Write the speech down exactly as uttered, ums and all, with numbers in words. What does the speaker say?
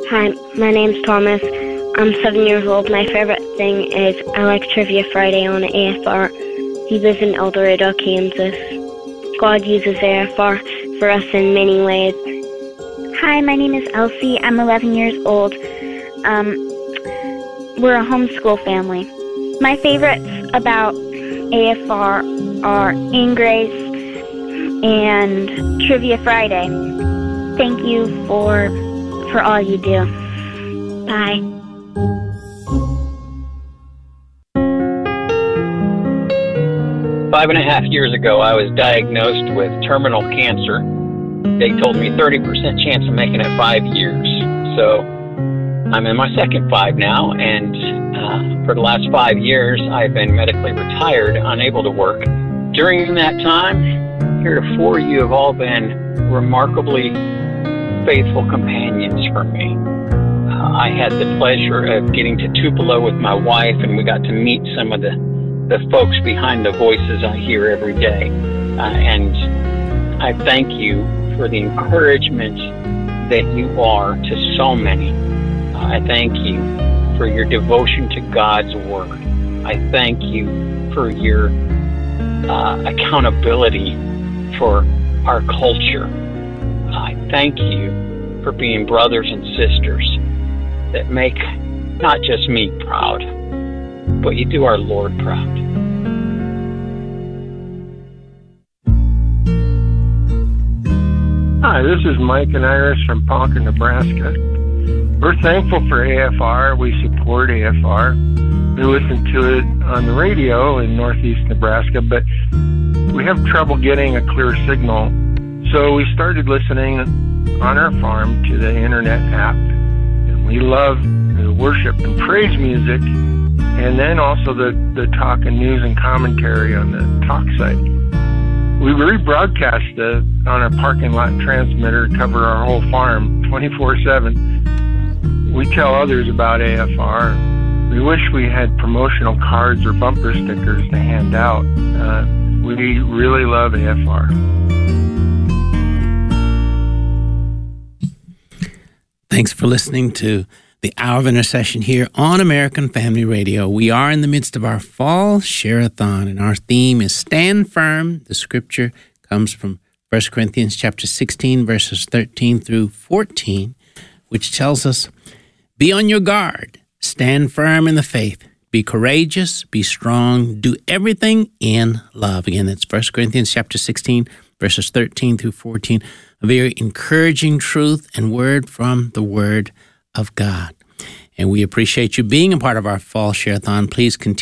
Hi, my name's Thomas. I'm seven years old. My favorite thing is I like Trivia Friday on A F R. He lives in El Dorado, Kansas. God uses A F R for us in many ways. Hi, my name is Elsie. I'm eleven years old. Um, we're a homeschool family. My favorites about A F R are In Grace and Trivia Friday. Thank you for for all you do. Bye. Five and a half years ago, I was diagnosed with terminal cancer. They told me thirty percent chance of making it five years. So I'm in my second five now, and uh, for the last five years, I've been medically retired, unable to work. During that time, heretofore, you have all been remarkably faithful companions for me. Uh, I had the pleasure of getting to Tupelo with my wife, and we got to meet some of the, the folks behind the voices I hear every day. Uh, and I thank you for the encouragement that you are to so many. Uh, I thank you for your devotion to God's Word. I thank you for your uh, accountability for our culture. I thank you for being brothers and sisters that make not just me proud, but you do our Lord proud. Hi, this is Mike and Iris from Ponca, Nebraska. We're thankful for A F R. We support A F R. We listen to it on the radio in northeast Nebraska, but we have trouble getting a clear signal. So we started listening on our farm to the internet app. And we love the worship and praise music, and then also the, the talk and news and commentary on the talk site. We rebroadcast the, on our parking lot transmitter to cover our whole farm twenty-four seven. We tell others about A F R. We wish we had promotional cards or bumper stickers to hand out. Uh, we really love A F R. Thanks for listening to the Hour of Intercession here on American Family Radio. We are in the midst of our fall share-a-thon, and our theme is Stand Firm. The scripture comes from First Corinthians chapter sixteen, verses thirteen through fourteen, which tells us, be on your guard, stand firm in the faith, be courageous, be strong, do everything in love. Again, that's First Corinthians chapter sixteen, verses thirteen through fourteen. A very encouraging truth and word from the Word of God. And we appreciate you being a part of our fall share-a-thon. Please continue